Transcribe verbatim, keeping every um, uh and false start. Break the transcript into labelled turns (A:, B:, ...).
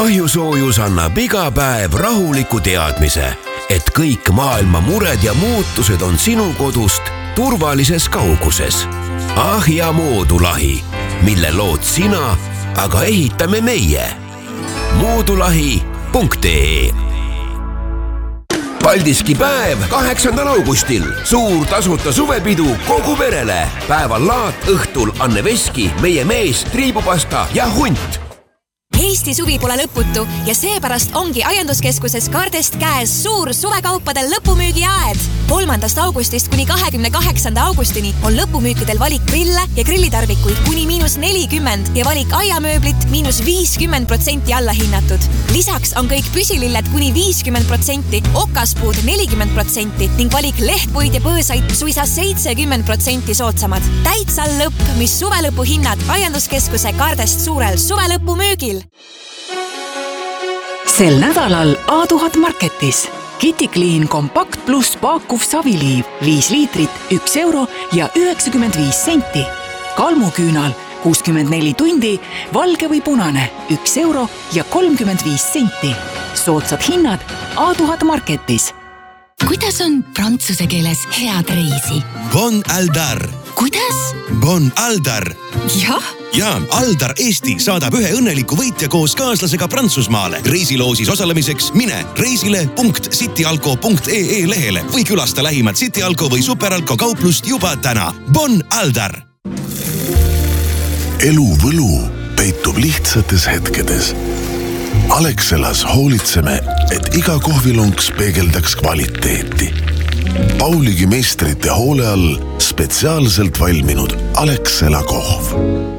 A: Ahjusoojus annab iga päev rahuliku teadmise, et kõik maailma mured ja muutused on sinu kodust turvalises kauguses. Ahja moodulahi, mille lood sina, aga ehitame meie. moodulahi punkt ee Paldiski päev kaheksandal augustil. Suur tasuta suvepidu kogu perele. Päeval laat, õhtul Anne Veski, meie mees, triibupasta ja hunt.
B: Eesti suvi pole lõputu ja seepärast ongi Aianduskeskuses Kardest käes suur suvekaupadel lõpumüügi aed. kolmandast augustist kuni kahekümne kaheksanda augustini on lõpumüükidel valik grille ja grillitarvikuid kuni miinus nelikümmend ja valik aiamööblit miinus viiskümmend protsenti alla hinnatud. Lisaks on kõik püsililled kuni viiskümmend protsenti, okaspuud nelikümmend protsenti ning valik lehtpuid ja põõsaid suisa seitsekümmend protsenti soodsamad. Täitsa lõpp, mis suvelõpu hinnad Aianduskeskuse Kardest suurel suvelõpumüügil.
C: Sel nädalal A tuhat Marketis. Kitikliin Kompakt Plus paakuv saviliiv viis liitrit, üks euro ja üheksakümmend viis senti. Kalmuküünal kuuskümmend neli tundi, valge või punane, üks euro ja kolmkümmend viis senti. Soodsad hinnad A tuhat Marketis.
D: Kuidas on prantsuse keeles head reisi?
E: Bon Aldar.
D: Kuidas?
E: Bon Aldar.
D: Jah?
E: Ja, Aldar Eesti saadab ühe õnneliku võitja koos kaaslasega Prantsusmaale. Reisiloosis osalemiseks mine reisile punkt cityalko punkt ee lehele või külasta lähimat Cityalko või Superalko kauplust juba täna. Bon Aldar!
F: Elu võlu peitub lihtsates hetkedes. Alexelas hoolitseme, et iga kohvilunks peegeldaks kvaliteeti. Pauligi meistrite hoole all spetsiaalselt valminud Alexela kohv.